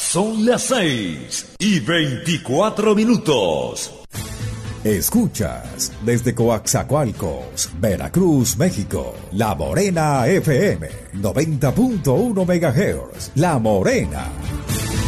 Son las 6:24. Escuchas desde Coaxacualcos, Veracruz, México, La Morena FM, 90.1 MHz. La Morena.